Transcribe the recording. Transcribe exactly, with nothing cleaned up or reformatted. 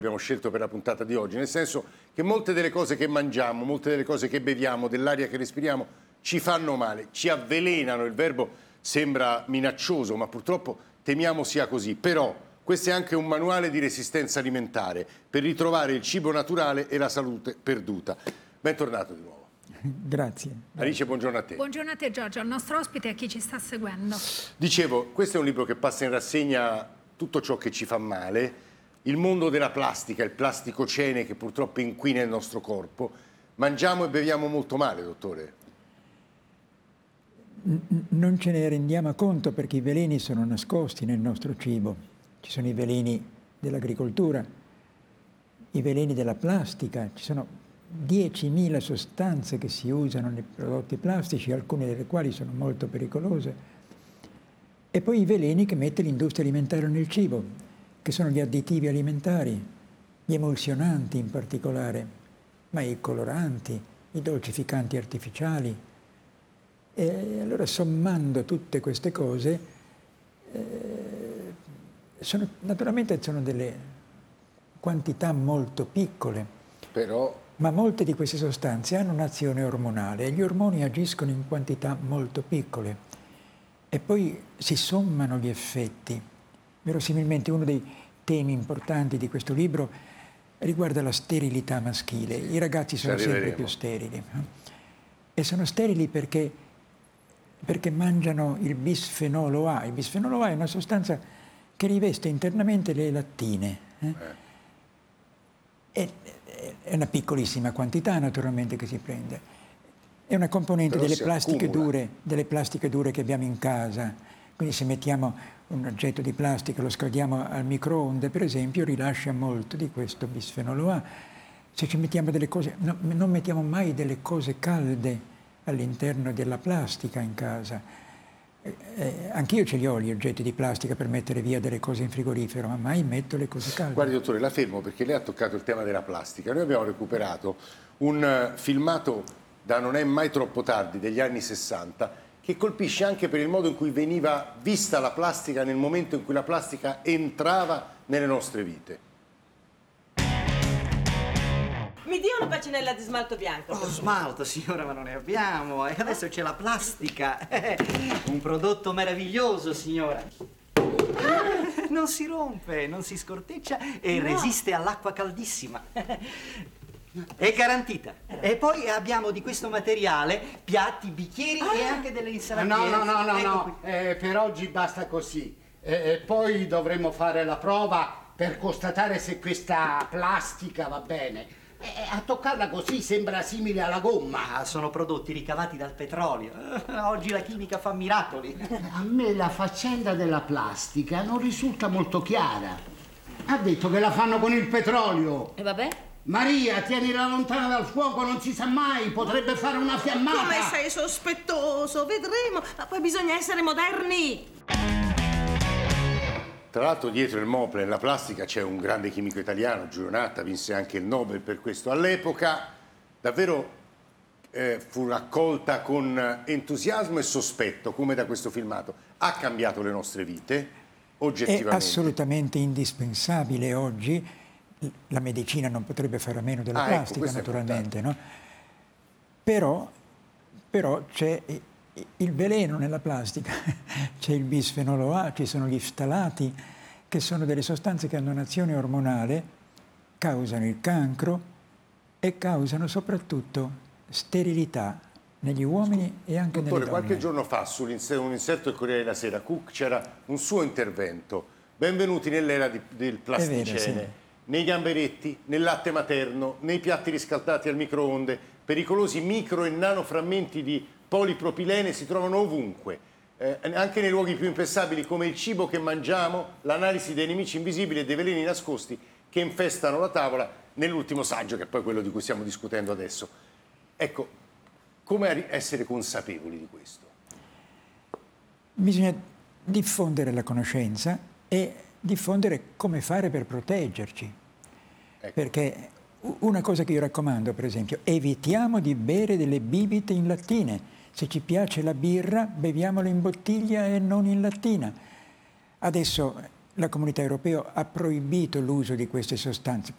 abbiamo scelto per la puntata di oggi, nel senso che molte delle cose che mangiamo, molte delle cose che beviamo, dell'aria che respiriamo ci fanno male, ci avvelenano. Il verbo sembra minaccioso, ma purtroppo temiamo sia così. Però questo è anche un manuale di resistenza alimentare per ritrovare il cibo naturale e la salute perduta. Bentornato di nuovo. Grazie. Alice, buongiorno a te. Buongiorno a te Giorgio, al nostro ospite e a chi ci sta seguendo. Dicevo, questo è un libro che passa in rassegna tutto ciò che ci fa male, il mondo della plastica, il plasticocene che purtroppo inquina il nostro corpo. Mangiamo e beviamo molto male, dottore. Non ce ne rendiamo conto perché i veleni sono nascosti nel nostro cibo. Ci sono i veleni dell'agricoltura, i veleni della plastica, ci sono diecimila sostanze che si usano nei prodotti plastici, alcune delle quali sono molto pericolose. E poi i veleni che mette l'industria alimentare nel cibo, che sono gli additivi alimentari, gli emulsionanti in particolare, ma i coloranti, i dolcificanti artificiali. E allora sommando tutte queste cose, eh, sono, naturalmente sono delle quantità molto piccole, però... ma molte di queste sostanze hanno un'azione ormonale e gli ormoni agiscono in quantità molto piccole e poi si sommano gli effetti. Verosimilmente uno dei temi importanti di questo libro riguarda la sterilità maschile. I ragazzi sono sempre più sterili e sono sterili perché, perché mangiano il bisfenolo A. Il bisfenolo A è una sostanza che riveste internamente le lattine. Eh? È, è una piccolissima quantità naturalmente che si prende. È una componente delle plastiche, dure, delle plastiche dure che abbiamo in casa. Quindi se mettiamo un oggetto di plastica, lo scaldiamo al microonde, per esempio, rilascia molto di questo bisfenolo A. Se ci mettiamo delle cose, no, non mettiamo mai delle cose calde all'interno della plastica in casa. Eh, eh, anch'io ce li ho gli oggetti di plastica per mettere via delle cose in frigorifero, ma mai metto le cose calde. Guardi dottore, la fermo perché lei ha toccato il tema della plastica. Noi abbiamo recuperato un filmato da non è mai troppo tardi, degli anni sessanta, che colpisce anche per il modo in cui veniva vista la plastica nel momento in cui la plastica entrava nelle nostre vite. Mi dia una bacinella di smalto bianco. Oh, smalto, signora, ma non ne abbiamo. E adesso c'è la plastica. Un prodotto meraviglioso, signora. Non si rompe, non si scorteccia e no. Resiste all'acqua caldissima. È garantita. E poi abbiamo di questo materiale piatti, bicchieri ah. e anche delle insalatiere. No, no, no, no, ecco no. Eh, per oggi basta così. E eh, eh, poi dovremo fare la prova per constatare se questa plastica va bene. Eh, a toccarla così sembra simile alla gomma. Ah, sono prodotti ricavati dal petrolio. Oggi la chimica fa miracoli. A me la faccenda della plastica non risulta molto chiara. Ha detto che la fanno con il petrolio. E vabbè? Maria, tienila lontana dal fuoco, non si sa mai, potrebbe fare una fiammata. Come sei sospettoso, vedremo, ma poi bisogna essere moderni. Tra l'altro dietro il Mople nella plastica c'è un grande chimico italiano, Giulio Natta, vinse anche il Nobel per questo. All'epoca davvero eh, fu raccolta con entusiasmo e sospetto, come da questo filmato. Ha cambiato le nostre vite, oggettivamente. È assolutamente indispensabile oggi. La medicina non potrebbe fare a meno della ah, plastica, ecco, naturalmente, no? Però, però c'è il veleno nella plastica, c'è il bisfenolo A, ci sono gli ftalati, che sono delle sostanze che hanno un'azione ormonale, causano il cancro e causano soprattutto sterilità negli uomini e anche Dottore, nelle donne. qualche giorno fa su un inserto del Corriere della Sera, Cook, c'era un suo intervento. Benvenuti nell'era di, del plasticene. È vero, sì. Nei gamberetti, nel latte materno, nei piatti riscaldati al microonde, pericolosi micro e nanoframmenti di polipropilene si trovano ovunque, eh, anche nei luoghi più impensabili come il cibo che mangiamo, l'analisi dei nemici invisibili e dei veleni nascosti che infestano la tavola nell'ultimo saggio, che è poi quello di cui stiamo discutendo adesso. Ecco, come essere consapevoli di questo? Bisogna diffondere la conoscenza e diffondere come fare per proteggerci. Ecco. Perché una cosa che io raccomando, per esempio, evitiamo di bere delle bibite in lattine. Se ci piace la birra, beviamola in bottiglia e non in lattina. Adesso la Comunità Europea ha proibito l'uso di queste sostanze.